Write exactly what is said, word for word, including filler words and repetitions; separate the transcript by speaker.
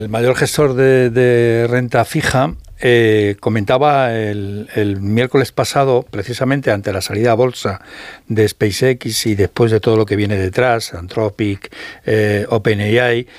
Speaker 1: El mayor gestor de, de renta fija eh, comentaba el, el miércoles pasado, precisamente ante la salida a bolsa de SpaceX y después de todo lo que viene detrás, Anthropic, eh, OpenAI,